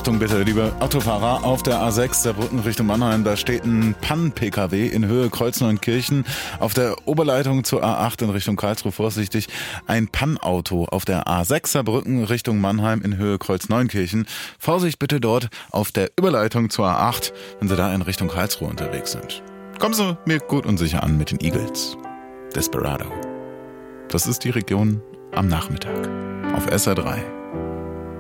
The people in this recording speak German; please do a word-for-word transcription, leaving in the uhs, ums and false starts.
Achtung bitte, liebe Autofahrer, auf der A sechs Saarbrücken Richtung Mannheim, da steht ein Pannen-P K W in Höhe Kreuzneunkirchen. Auf der Oberleitung zur A acht in Richtung Karlsruhe vorsichtig ein Pannauto auf der A sechs Saarbrücken Richtung Mannheim in Höhe Kreuzneunkirchen. Vorsicht bitte dort auf der Überleitung zur A acht, wenn Sie da in Richtung Karlsruhe unterwegs sind. Kommen Sie mir gut und sicher an mit den Eagles. Desperado. Das ist die Region am Nachmittag auf S R drei.